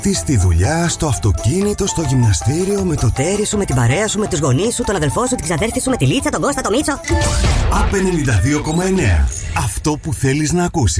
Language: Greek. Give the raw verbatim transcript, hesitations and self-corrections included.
Τι στη δουλειά, στο αυτοκίνητο, στο γυμναστήριο, με το τέρι σου, με την παρέα σου, με τους γονείς σου, τον αδελφό σου, την ξαδέρφη σου, με τη Λίτσα, τον Κώστα, τον Μίτσο. Απ' ενενήντα δύο κόμμα εννέα. Αυτό που θέλεις να ακούσεις.